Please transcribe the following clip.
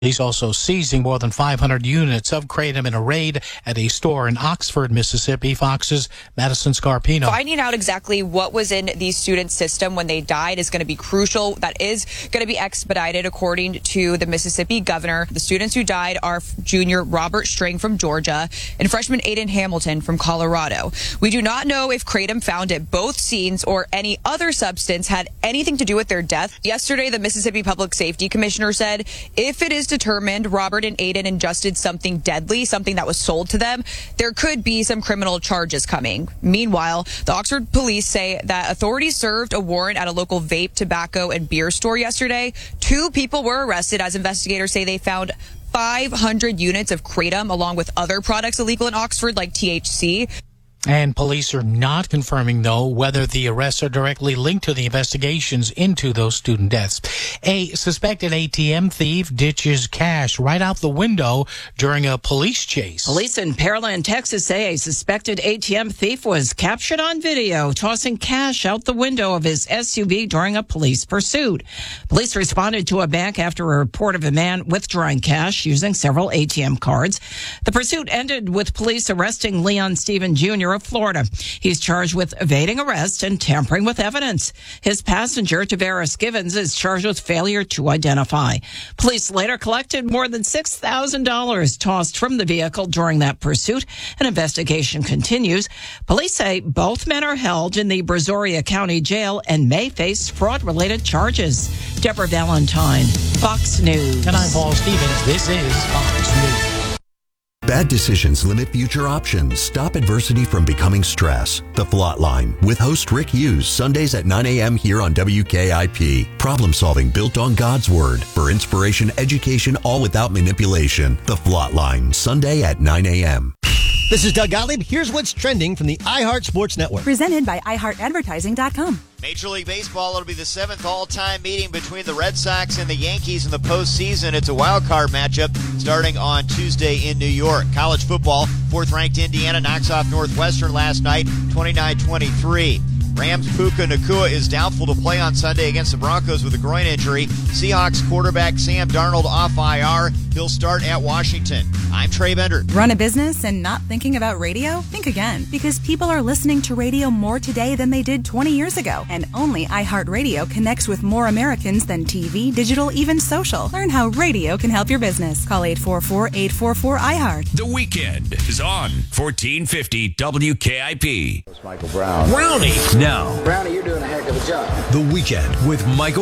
He's also seizing more than 500 units of kratom in a raid at a store in Oxford, Mississippi. Fox's Madison Scarpino. Finding out exactly what was in the student system when they died is going to be crucial. That is going to be expedited, according to the Mississippi governor. The students who died are junior Robert String from Georgia and freshman Aiden Hamilton from Colorado. We do not know if kratom found at both scenes or any other substance had anything to do with their death. Yesterday, the Mississippi Public Safety Commissioner said if it is determined Robert and Aiden ingested something deadly, something that was sold to them, there could be some criminal charges coming. Meanwhile, the Oxford police say that authorities served a warrant at a local vape, tobacco, and beer store yesterday. 2 people were arrested as investigators say they found 500 units of kratom along with other products illegal in Oxford like THC. And police are not confirming, though, whether the arrests are directly linked to the investigations into those student deaths. A suspected ATM thief ditches cash right out the window during a police chase. Police in Pearland, Texas say a suspected ATM thief was captured on video tossing cash out the window of his SUV during a police pursuit. Police responded to a bank after a report of a man withdrawing cash using several ATM cards. The pursuit ended with police arresting Leon Stephen Jr. of Florida. He's charged with evading arrest and tampering with evidence. His passenger, Tavares Givens, is charged with failure to identify. Police later collected more than $6,000 tossed from the vehicle during that pursuit. An investigation continues. Police say both men are held in the Brazoria County Jail and may face fraud-related charges. Deborah Valentine, Fox News. And I'm Paul Stevens. This is Fox News. Bad decisions limit future options. Stop adversity from becoming stress. The Flot Line with host Rick Hughes, Sundays at 9 a.m. here on WKIP. Problem solving built on God's Word. For inspiration, education, all without manipulation. The Flot Line, Sunday at 9 a.m. This is Doug Gottlieb. Here's what's trending from the iHeart Sports Network. Presented by iHeartAdvertising.com. Major League Baseball, it'll be the 7th all-time meeting between the Red Sox and the Yankees in the postseason. It's a wild card matchup starting on Tuesday in New York. College football, 4th-ranked Indiana knocks off Northwestern last night, 29-23. Rams' Puka Nacua is doubtful to play on Sunday against the Broncos with a groin injury. Seahawks quarterback Sam Darnold off IR. He'll start at Washington. I'm Trey Bender. Run a business and not thinking about radio? Think again, because people are listening to radio more today than they did 20 years ago. And only iHeartRadio connects with more Americans than TV, digital, even social. Learn how radio can help your business. Call 844-844-iHeart. The Weekend is on 1450 WKIP. It's Michael Brown. Brownie. Now. Brownie, you're doing a heck of a job. The Weekend with Michael